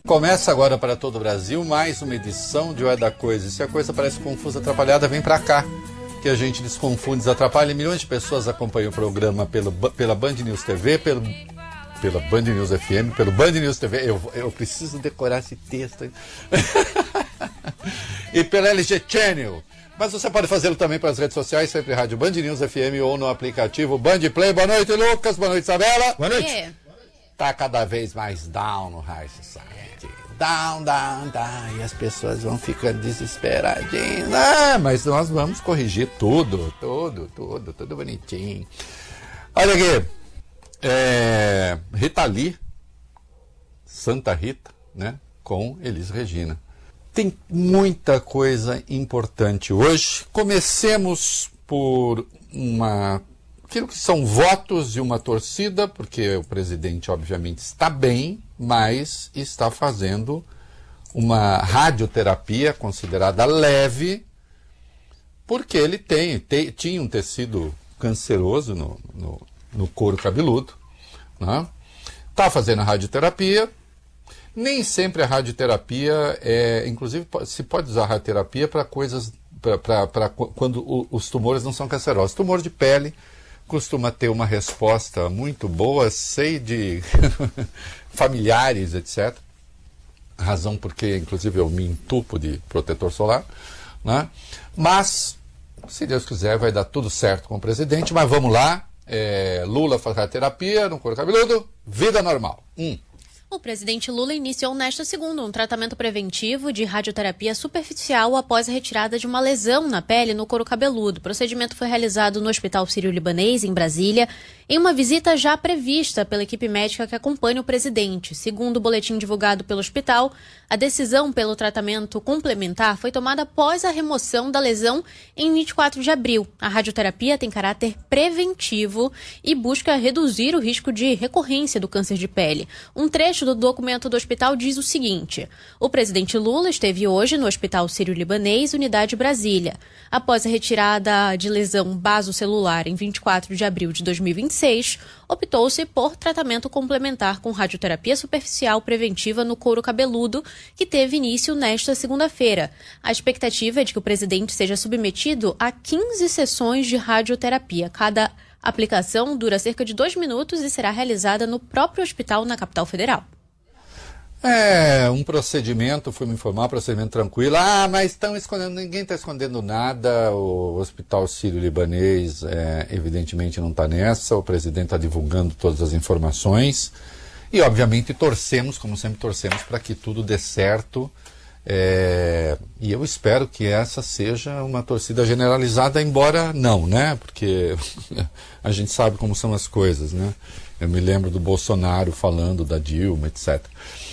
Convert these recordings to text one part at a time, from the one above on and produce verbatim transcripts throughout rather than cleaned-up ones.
Começa agora para todo o Brasil mais uma edição de O É da Coisa. E se a coisa parece confusa, atrapalhada, vem para cá, que a gente desconfunde, desatrapalha. E milhões de pessoas acompanham o programa pelo, pela Band News T V, pelo, pela Band News F M, pelo Band News T V. Eu, eu preciso decorar esse texto. E pela L G Channel. Mas você pode fazê-lo também pelas redes sociais, sempre Rádio Band News F M ou no aplicativo Band Play. Boa noite, Lucas. Boa noite, Isabela. Boa noite. É. Tá cada vez mais down no High Society. Down, down, down. E as pessoas vão ficando desesperadinhas. Ah, mas nós vamos corrigir tudo, tudo, tudo, tudo bonitinho. Olha aqui. É, Rita Lee, Santa Rita, né? Com Elis Regina. Tem muita coisa importante hoje. Comecemos por uma... aquilo que são votos de uma torcida, porque o presidente, obviamente, está bem, mas está fazendo uma radioterapia considerada leve, porque ele tem, tem, tinha um tecido canceroso no, no, no couro cabeludo, né? Está fazendo a radioterapia. Nem sempre a radioterapia é... Inclusive, se pode usar a radioterapia para coisas... para quando o, os tumores não são cancerosos. Tumor de pele costuma ter uma resposta muito boa, sei de familiares, etcétera. Razão porque, inclusive, eu me entupo de protetor solar, né? Mas, se Deus quiser, vai dar tudo certo com o presidente. Mas vamos lá. É, Lula faz radioterapia no couro cabeludo, vida normal. Hum. O presidente Lula iniciou nesta segunda um tratamento preventivo de radioterapia superficial após a retirada de uma lesão na pele no couro cabeludo. O procedimento foi realizado no Hospital Sírio-Libanês, em Brasília, em uma visita já prevista pela equipe médica que acompanha o presidente. Segundo o boletim divulgado pelo hospital, a decisão pelo tratamento complementar foi tomada após a remoção da lesão em vinte e quatro de abril. A radioterapia tem caráter preventivo e busca reduzir o risco de recorrência do câncer de pele. Um trecho do documento do hospital diz o seguinte: o presidente Lula esteve hoje no Hospital Sírio-Libanês, Unidade Brasília. Após a retirada de lesão basocelular em vinte e quatro de abril de dois mil e vinte e seis, optou-se por tratamento complementar com radioterapia superficial preventiva no couro cabeludo, que teve início nesta segunda-feira. A expectativa é de que o presidente seja submetido a quinze sessões de radioterapia. Cada aplicação dura cerca de dois minutos e será realizada no próprio hospital na capital federal. É, um procedimento, fui me informar, procedimento tranquilo. Ah, mas estão escondendo, ninguém está escondendo nada. O Hospital Sírio-Libanês, é, evidentemente, não está nessa. O presidente está divulgando todas as informações. E, obviamente, torcemos, como sempre torcemos, para que tudo dê certo. É, e eu espero que essa seja uma torcida generalizada, embora não, né? Porque a gente sabe como são as coisas, né? Eu me lembro do Bolsonaro falando da Dilma, etcétera.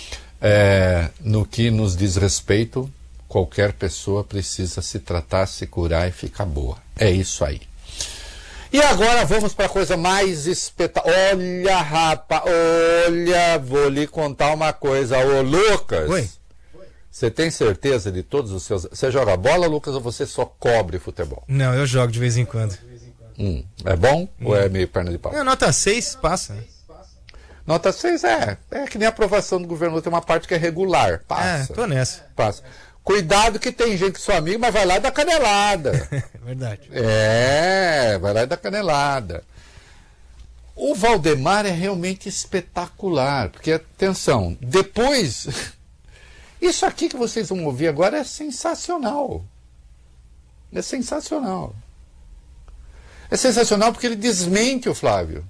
É, no que nos diz respeito, qualquer pessoa precisa se tratar, se curar e ficar boa. É isso aí. E agora vamos para a coisa mais espetacular. Olha, rapaz, olha, vou lhe contar uma coisa. Ô, Lucas. Oi. Você tem certeza de todos os seus... Você joga bola, Lucas, ou você só cobre futebol? Não, eu jogo de vez em quando. Hum, é bom hum. ou é meio perna de pau? É, nota seis passa, né? Nota seis é, é que nem a aprovação do governo, tem uma parte que é regular, passa. É, tô nessa. Passa. Cuidado que tem gente que sou amigo, mas vai lá e dá canelada. Verdade. É, vai lá e dá canelada. O Valdemar é realmente espetacular, porque, atenção, depois... Isso aqui que vocês vão ouvir agora é sensacional. É sensacional. É sensacional porque ele desmente o Flávio.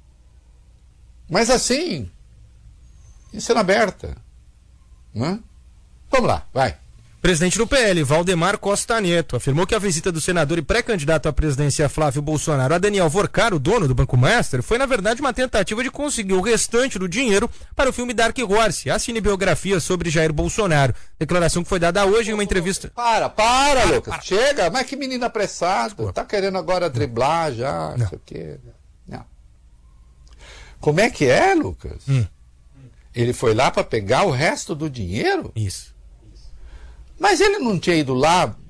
Mas assim, em cena aberta. Né? Vamos lá, vai. Presidente do P L, Valdemar Costa Neto, afirmou que a visita do senador e pré-candidato à presidência Flávio Bolsonaro a Daniel Vorcar, o dono do Banco Master, foi na verdade uma tentativa de conseguir o restante do dinheiro para o filme Dark Horse, a cinebiografia sobre Jair Bolsonaro. Declaração que foi dada hoje em uma entrevista... Para, para, para Lucas, para. Chega, mas que menino apressado, tá querendo agora driblar já, não, não sei o quê. Não. Como é que é, Lucas? Hum. Ele foi lá para pegar o resto do dinheiro? Isso. Mas ele não tinha ido lá